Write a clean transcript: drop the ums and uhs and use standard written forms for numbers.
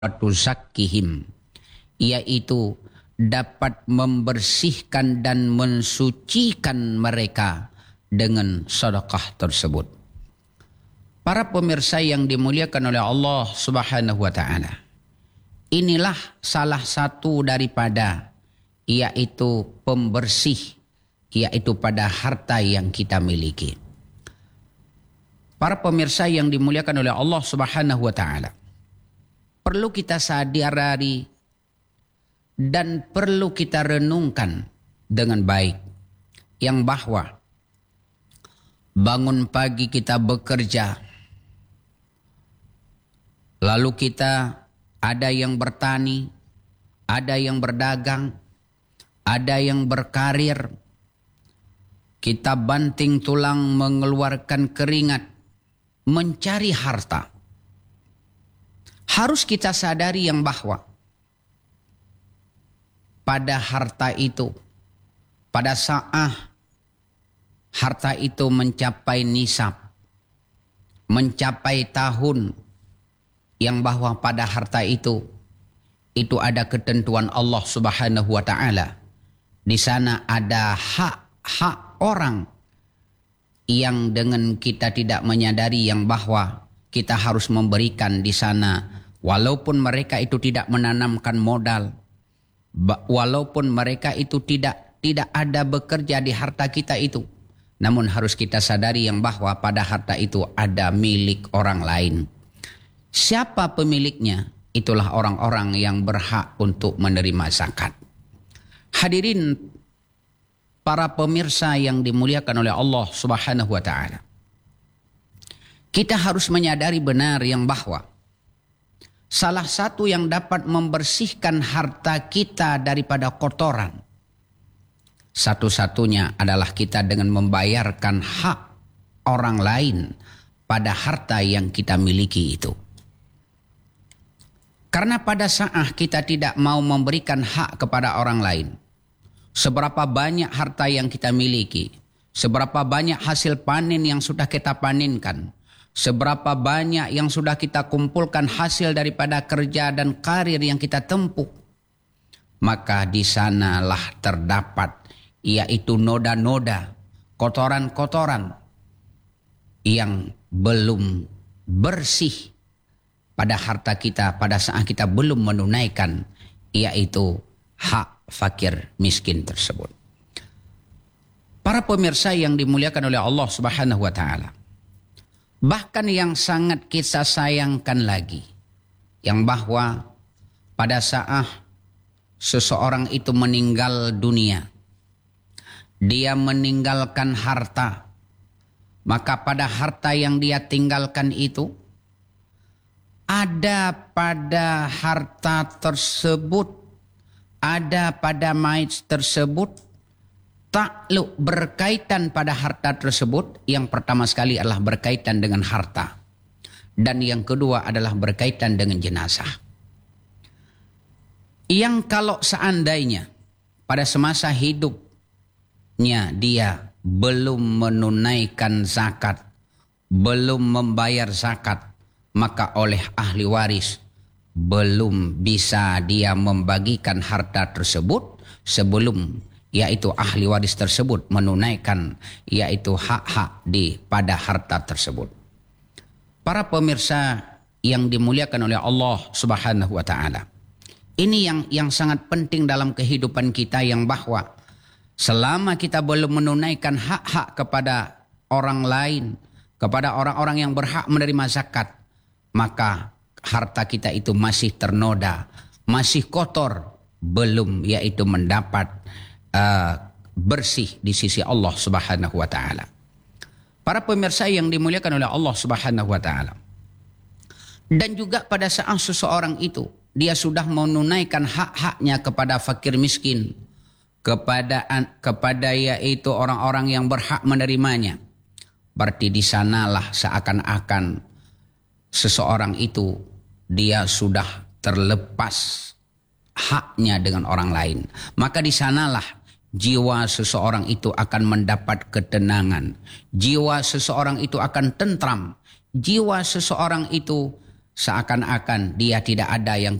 tuzakkihim, yaitu dapat membersihkan dan mensucikan mereka dengan sedekah tersebut. Para pemirsa yang dimuliakan oleh Allah Subhanahu wa taala, inilah salah satu daripada yaitu pembersih, yaitu pada harta yang kita miliki. Para pemirsa yang dimuliakan oleh Allah Subhanahu wa taala, perlu kita sadari dan perlu kita renungkan dengan baik yang bahwa bangun pagi kita bekerja, lalu kita ada yang bertani, ada yang berdagang, ada yang berkarir, kita banting tulang mengeluarkan keringat mencari harta. Harus kita sadari yang bahwa pada harta itu, pada saat harta itu mencapai nisab, mencapai tahun, yang bahwa pada harta itu ada ketentuan Allah Subhanahu wa taala. Di sana ada hak orang yang dengan kita tidak menyadari yang bahwa kita harus memberikan di sana, walaupun mereka itu tidak menanamkan modal, walaupun mereka itu tidak ada bekerja di harta kita itu, namun harus kita sadari yang bahwa pada harta itu ada milik orang lain. Siapa pemiliknya? Itulah orang-orang yang berhak untuk menerima zakat. Hadirin para pemirsa yang dimuliakan oleh Allah Subhanahu wa taala, kita harus menyadari benar yang bahwa salah satu yang dapat membersihkan harta kita daripada kotoran, satu-satunya adalah kita dengan membayarkan hak orang lain pada harta yang kita miliki itu. Karena pada saat kita tidak mau memberikan hak kepada orang lain, seberapa banyak harta yang kita miliki, seberapa banyak hasil panen yang sudah kita panenkan, seberapa banyak yang sudah kita kumpulkan hasil daripada kerja dan karir yang kita tempuh, maka di sanalah terdapat yaitu noda-noda, kotoran-kotoran yang belum bersih pada harta kita pada saat kita belum menunaikan yaitu hak fakir miskin tersebut. Para pemirsa yang dimuliakan oleh Allah Subhanahu wa taala, bahkan yang sangat kita sayangkan lagi yang bahwa pada saat seseorang itu meninggal dunia, dia meninggalkan harta, maka pada harta yang dia tinggalkan itu ada pada harta tersebut, ada pada mayit tersebut takluk berkaitan pada harta tersebut. Yang pertama sekali adalah berkaitan dengan harta, dan yang kedua adalah berkaitan dengan jenazah. Yang kalau seandainya pada semasa hidupnya dia belum menunaikan zakat, belum membayar zakat, maka oleh ahli waris belum bisa dia membagikan harta tersebut sebelum yaitu ahli waris tersebut menunaikan yaitu hak-hak pada harta tersebut. Para pemirsa yang dimuliakan oleh Allah Subhanahu wa taala, ini yang sangat penting dalam kehidupan kita yang bahwa selama kita belum menunaikan hak-hak kepada orang lain, kepada orang-orang yang berhak menerima zakat, maka harta kita itu masih ternoda, masih kotor, belum yaitu mendapat bersih di sisi Allah Subhanahu wa taala. Para pemirsa yang dimuliakan oleh Allah Subhanahu wa taala, dan juga pada saat seseorang itu dia sudah menunaikan hak-haknya kepada fakir miskin, kepada yaitu orang-orang yang berhak menerimanya, berarti di sanalah seakan-akan seseorang itu dia sudah terlepas haknya dengan orang lain. Maka di sanalah jiwa seseorang itu akan mendapat ketenangan. Jiwa seseorang itu akan tentram. Jiwa seseorang itu seakan-akan dia tidak ada yang